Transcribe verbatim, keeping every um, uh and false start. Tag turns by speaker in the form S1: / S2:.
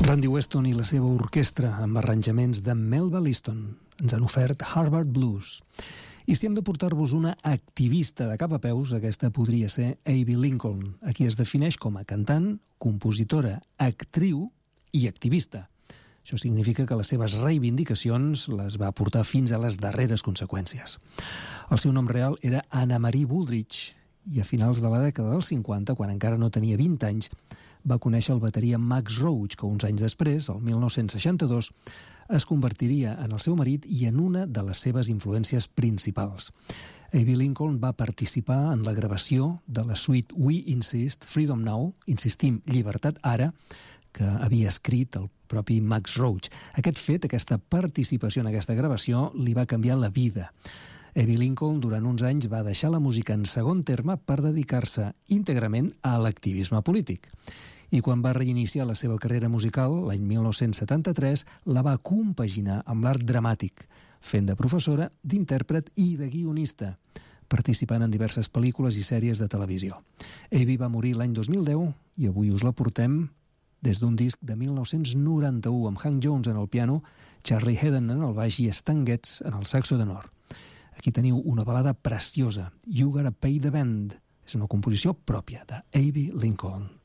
S1: Randy Weston i la seva orquestra amb arranjaments de Melba Liston ens han ofert Harvard Blues. I si hem de portar-vos una activista de cap a peus, aquesta podria ser Abbey Lincoln, a qui es defineix com a cantant, compositora, actriu i activista. Això significa que les seves reivindicacions les va portar fins a les darreres conseqüències. El seu nom real era Anna Marie Wooldridge i a finals de la dècada dels cinquanta, quan encara no tenia vint anys, va conèixer el bateria Max Roach, que uns anys després, el mil nou-cents seixanta-dos, es convertiria en el seu marit i en una de les seves influències principals. Abbey Lincoln va participar en la gravació de la suite We Insist, Freedom Now, insistim, llibertat ara, que havia escrit el propi Max Roach. Aquest fet, aquesta participació en aquesta gravació, li va canviar la vida. Abbey Lincoln durant uns anys va deixar la música en segon terme per dedicar-se íntegrament a l'activisme polític. I quan va reiniciar la seva carrera musical, l'any mil nou-cents setanta-tres, la va compaginar amb l'art dramàtic, fent de professora, d'intèrpret i de guionista, participant en diverses pel·lícules i sèries de televisió. Abbey va morir l'any dos mil deu i avui us la portem des d'un disc de mil nou-cents noranta-u amb Hank Jones en el piano, Charlie Haden en el baix i Stan Getz en el saxo tenor. Aquí teniu una balada preciosa, You Gotta Pay the Band. És una composició pròpia d'Abbey Lincoln.